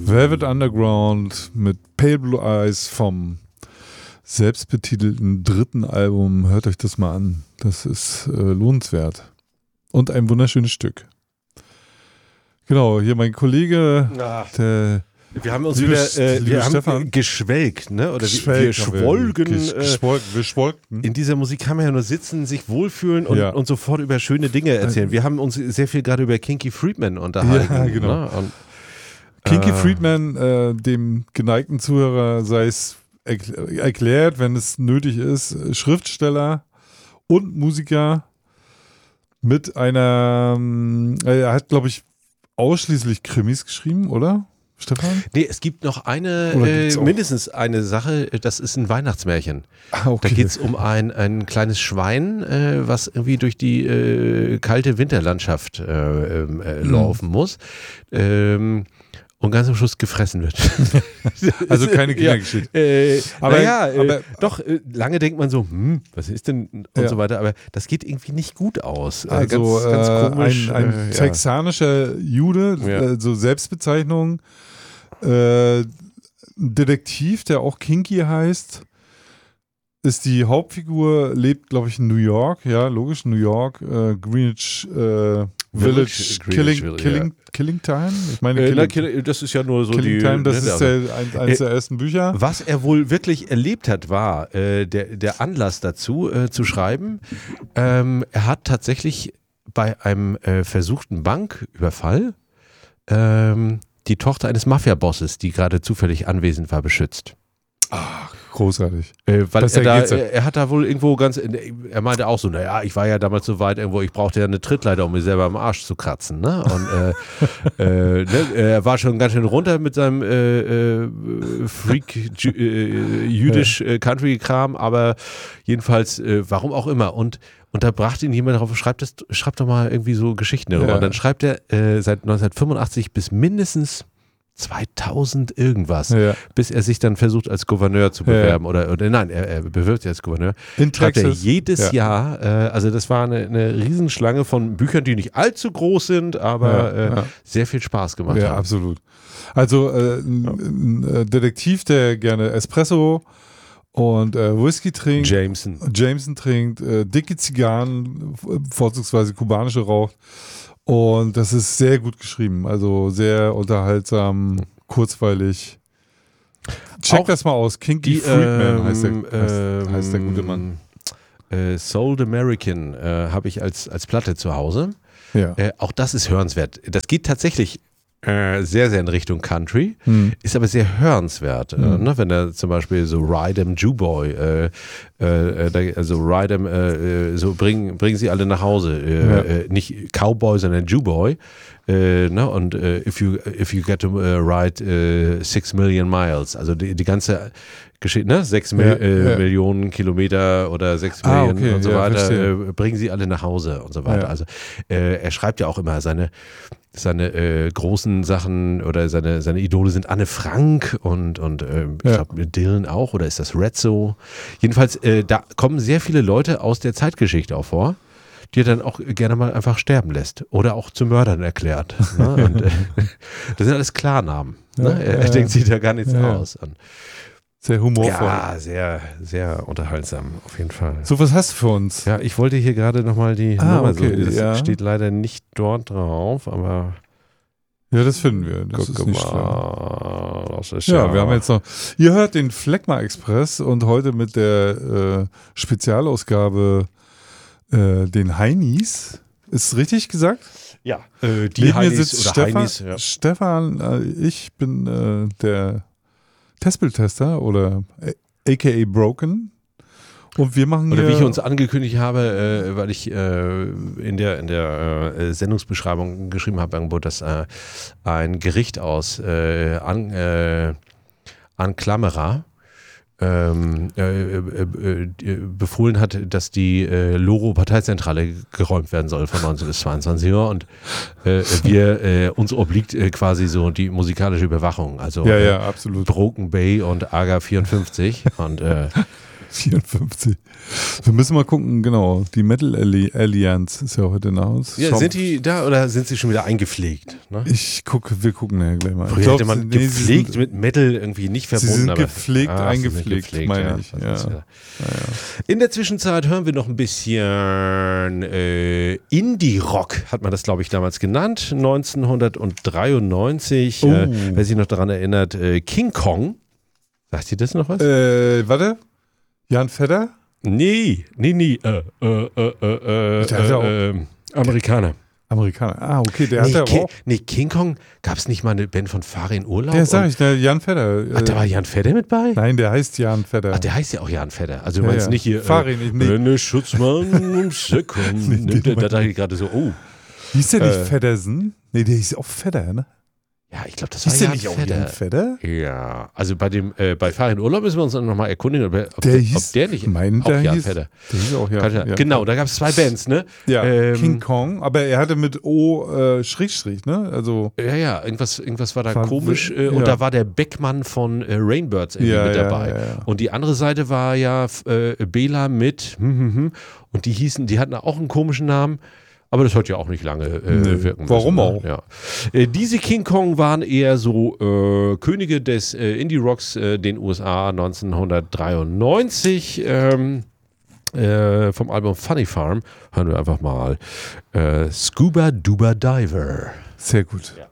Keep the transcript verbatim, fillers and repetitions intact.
Velvet Underground mit Pale Blue Eyes vom selbstbetitelten dritten Album. Hört euch das mal an. Das ist äh, lohnenswert. Und ein wunderschönes Stück. Genau, hier mein Kollege, Ach. der Wir haben uns liebe, wieder äh, liebe wir haben Stefan. geschwelgt, ne? Oder Geschwelgt wir, wir schwolgen. Gesch- Äh, geschwolgen, wir schwolgten. in dieser Musik kann man ja nur sitzen, sich wohlfühlen und, Ja. und sofort über schöne Dinge erzählen. Wir haben uns sehr viel gerade über Kinky Friedman unterhalten. Ja, genau. Ne? Und, Kinky äh, Friedman, äh, dem geneigten Zuhörer sei es erkl- erklärt, wenn es nötig ist, Schriftsteller und Musiker mit einer, ähm, er hat, glaube ich, ausschließlich Krimis geschrieben, oder, Stefan? Nee, es gibt noch eine, Oder äh, gibt's auch? mindestens eine Sache, das ist ein Weihnachtsmärchen. Ah, okay. Da geht es um ein, ein kleines Schwein, äh, was irgendwie durch die äh, kalte Winterlandschaft äh, ähm, äh, laufen muss ähm, und ganz am Schluss gefressen wird. Also keine Kindergeschichte. Ja, äh, Aber- aber ja, äh, aber- doch, äh, lange denkt man so, hm, was ist denn und Ja. so weiter, aber das geht irgendwie nicht gut aus. Äh, Also ganz, ganz äh, komisch. ein, ein äh, ja. texanischer Jude, Ja. äh, so Selbstbezeichnung, äh, ein Detektiv, der auch Kinky heißt, ist die Hauptfigur, lebt, glaube ich, in New York, ja, logisch, New York, äh, Greenwich äh, Village, Greenwich Killing, Village, Killing, Killing Time? Ich meine, Äh, Killing, na, Kill- das ist ja nur so Killing die. Time, das ne, ist der- der, ein, eines der ersten Bücher. Was er wohl wirklich erlebt hat, war äh, der, der Anlass dazu äh, zu schreiben. Ähm, er hat tatsächlich bei einem äh, versuchten Banküberfall ähm, die Tochter eines Mafia-Bosses, die gerade zufällig anwesend war, beschützt. Ach, großartig. Äh, weil Besser er, da, geht's ja. er, er hat da wohl irgendwo ganz, er meinte auch so, naja, ich war ja damals so weit irgendwo, ich brauchte ja eine Trittleiter, um mir selber am Arsch zu kratzen. Ne? Und äh, äh, ne? er war schon ganz schön runter mit seinem äh, äh, Freak Ju- äh, jüdisch äh, Country-Kram, aber jedenfalls, äh, warum auch immer. Und Und da brachte ihn jemand darauf, schreibt, das, schreibt doch mal irgendwie so Geschichten darüber. Ja. Und dann schreibt er äh, seit neunzehnhundertfünfundachtzig bis mindestens zweitausend irgendwas, Ja. bis er sich dann versucht als Gouverneur zu Ja. bewerben. Oder, oder nein, er, er bewirbt sich als Gouverneur. In Schreibt er Texas. jedes Ja. Jahr, äh, also das war eine, eine Riesenschlange von Büchern, die nicht allzu groß sind, aber Ja, äh, ja. sehr viel Spaß gemacht Ja, haben. absolut. Also äh, ein, ein äh, Detektiv, der gerne Espresso und äh, Whisky trinkt, Jameson. Jameson trinkt, äh, dicke Zigarren, äh, vorzugsweise kubanische raucht. Und das ist sehr gut geschrieben. Also sehr unterhaltsam, kurzweilig. Check Auch das mal aus. Kinky Die, Friedman ähm, heißt, der, heißt, ähm, heißt der gute Mann. Äh, Soul American äh, habe ich als, als Platte zu Hause. Ja. Äh, auch das ist hörenswert. Das geht tatsächlich äh, sehr, sehr in Richtung Country, Hm. ist aber sehr hörenswert. Mhm. Äh, ne? Wenn er zum Beispiel so Ride 'em Jewboy, äh, äh, da- also Ride 'em, äh, äh, so bringen bring sie alle nach Hause. Äh, Ja. äh, nicht Cowboy, sondern Jewboy. Äh, ne? Und äh, if you if you get to uh, ride uh, six million miles, also die, die ganze Geschichte, ne? Sechs Mil Ja, äh, ja. Millionen Kilometer oder sechs Ah, Millionen okay, und so ja, weiter, verstehe. äh, bringen sie alle nach Hause und so weiter. Ja. Also äh, er schreibt ja auch immer seine seine äh, großen Sachen oder seine, seine Idole sind Anne Frank und, und äh, ich Ja. glaube Dylan auch, oder ist das Rezzo? Jedenfalls, äh, da kommen sehr viele Leute aus der Zeitgeschichte auch vor, die er dann auch gerne mal einfach sterben lässt oder auch zu Mördern erklärt. Ne? Und, äh, das sind alles Klarnamen. Ne? Ja, er ja, er denkt ja. sich da gar nichts Ja. aus. Und, Sehr humorvoll. ja, sehr, sehr unterhaltsam, auf jeden Fall. So, was hast du für uns? Ja, ich wollte hier gerade nochmal die Ah, Nummer okay, so, das ja. steht leider nicht dort drauf, aber Ja, das finden wir. Das guck ist nicht schlimm. mal. Das ist Ja, wir haben jetzt noch. Ihr hört den Phlegma Express und heute mit der äh, Spezialausgabe äh, den Heinis. Ist richtig gesagt? ja, äh, die Neben mir Heinis sitzt oder Stefan. Heinis. Ja. Stefan, äh, ich bin äh, der Testbildtester oder A K A Broken. Und wir machen Oder hier. wie ich uns angekündigt habe, äh, weil ich äh, in der, in der äh, Sendungsbeschreibung geschrieben habe, irgendwo, dass äh, ein Gericht aus äh, an, äh, an Klammerer ähm, äh, äh, äh, befohlen hat, dass die äh, Loro-Parteizentrale geräumt werden soll von neunzehn bis zweiundzwanzig Uhr und äh, wir äh, uns obliegt äh, quasi so die musikalische Überwachung. Also ja, äh, ja, absolut. Broken Bay und Aga vierundfünfzig und äh, vierundfünfzig. Wir müssen mal gucken, genau. Die Metal Alliance ist ja heute in der Haus. Ja, sind die da oder sind sie schon wieder eingepflegt? Ne? Ich gucke, wir gucken nachher gleich mal. Früher Ich glaub, hätte man nee, gepflegt sind, mit Metal irgendwie nicht verbunden. Sie sind aber, gepflegt, ah, eingepflegt, sie sind gepflegt, meine ja. ich. Ja. Ja. Ja. Ja. In der Zwischenzeit hören wir noch ein bisschen äh, Indie-Rock, hat man das, glaube ich, damals genannt. neunzehnhundertdreiundneunzig, Oh. äh, wer sich noch daran erinnert, äh, King Kong. Sagt ihr das noch was? Äh, warte. Jan Vetter? Nee, nee, nee. Äh, äh, äh, äh, Der hat ja auch- äh, äh, Amerikaner. Amerikaner. Ah, okay, der nee, hat ja Ki- auch. nee, King Kong, gab es nicht mal eine Band von Farin Urlaub? Der sag Und- ich, ne, Jan Vetter. Ach, da war Jan Vetter mit bei? Nein, der heißt Jan Vetter. Ach, der heißt ja auch Jan Vetter. Also du Ja, meinst ja. nicht hier, Farin, ich- nee. wenn der Schutzmann ums Eck kommt. Nee, nimmt den der- Da dachte ich gerade so, oh. Hieß der nicht äh, Feddersen? Nee, der hieß auch Vetter, ne? Ja, ich glaube, das war Hieß der Jan nicht auch Vetter. Jan Vetter? Ja, also bei dem, äh, bei Farin Urlaub müssen wir uns dann nochmal erkundigen, ob, ob, Der der, hieß- ob der nicht mein, auch der Jan hieß- Vetter. Der hieß auch Jan, Kann ja- Jan Genau, da gab es zwei Bands, ne? Ja, Ähm, King Kong, aber er hatte mit O äh, Schrägstrich, ne? Also Ja, ja, irgendwas, irgendwas war da War- komisch äh, ja. und da war der Beckmann von äh, Rainbirds irgendwie Ja, mit ja, dabei. ja, ja. Und die andere Seite war ja äh, Bela mit hm, hm, hm, und die hießen, die hatten auch einen komischen Namen. Aber das hat ja auch nicht lange äh, Nö, wirken warum müssen, ne? auch? Ja. Äh, diese King Kong waren eher so äh, Könige des äh, Indie-Rocks äh, den U S A neunzehnhundertdreiundneunzig. Ähm, äh, vom Album Funny Farm hören wir einfach mal äh, Scuba Duba Diver. sehr gut. Ja.